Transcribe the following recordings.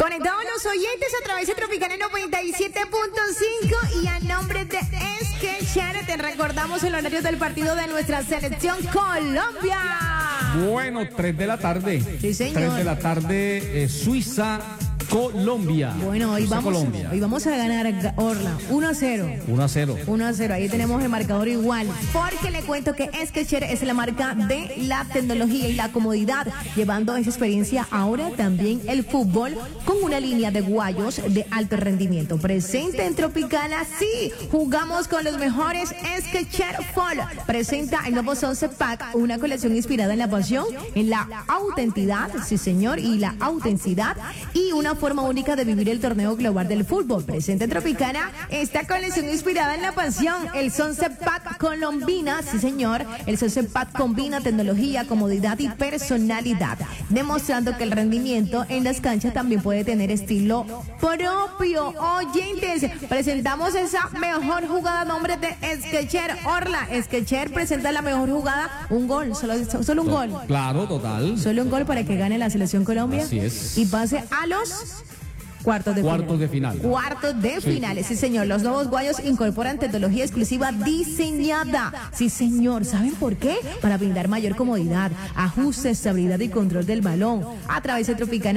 Conectados los oyentes a través de Tropicana 97.5 y a nombre de Skechers te recordamos el horario del partido de nuestra selección Colombia. Bueno, 3 de la tarde. Sí, señor. 3 de la tarde, Suiza, Colombia. Bueno, hoy vamos a ganar, Orla, 1-0. 1-0. 1-0, ahí tenemos el marcador igual. Porque le cuento que Skechers es la marca de la tecnología y la comodidad, llevando esa experiencia ahora también el fútbol con una línea de guayos de alto rendimiento. Presente en Tropicana, sí, jugamos con los mejores. Skechers Fall presenta el nuevo Sunset Pack, una colección inspirada en la pasión, en la autenticidad, sí señor, y la autenticidad, y una forma única de vivir el torneo global del fútbol. Presente en Tropicana esta colección inspirada en la pasión, el Sunset Pack Colombina, sí señor, el Sunset Pack combina tecnología, comodidad y personalidad, demostrando que el rendimiento en las canchas también puede tener estilo propio. Oyentes, presentamos esa mejor jugada a nombre de Skechers. Orla, Skechers presenta la mejor jugada, un gol, solo un gol. Claro, total. Solo un gol para que gane la selección Colombia. Así es. Y pase a los cuartos de final. Cuartos de finales, sí señor. Los nuevos guayos incorporan tecnología exclusiva diseñada. Sí señor, ¿saben por qué? Para brindar mayor comodidad, ajuste, estabilidad y control del balón. A través de Tropicana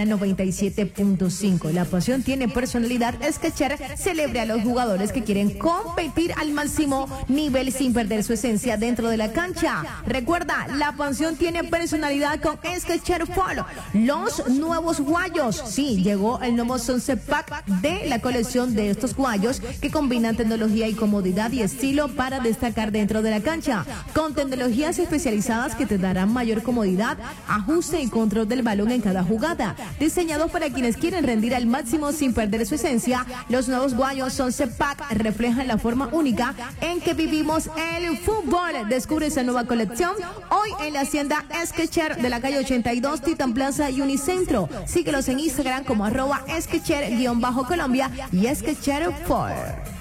97.5. La pasión tiene personalidad. Skechers celebra a los jugadores que quieren competir al máximo nivel sin perder su esencia dentro de la cancha. Recuerda, la pasión tiene personalidad con Skechers Fall. Los nuevos guayos. Sí, llegó el nuevo Sunset Pack de la colección de estos guayos que combinan tecnología y comodidad y estilo para destacar dentro de la cancha, con tecnologías especializadas que te darán mayor comodidad, ajuste y control del balón en cada jugada. Diseñados para quienes quieren rendir al máximo sin perder su esencia, los nuevos guayos Sunset Pack reflejan la forma única en que vivimos el fútbol. Descubre esa nueva colección hoy en la hacienda Skechers de la calle 82, Titan Plaza y Unicentro. Síguelos en Instagram como @Skechers_Colombia y Skechers Fall.